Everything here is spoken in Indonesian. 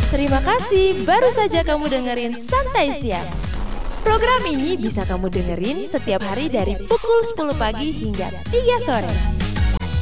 Terima kasih, baru saja kamu dengerin Santai Siang. Program ini bisa kamu dengerin setiap hari dari pukul 10 pagi hingga 3 sore.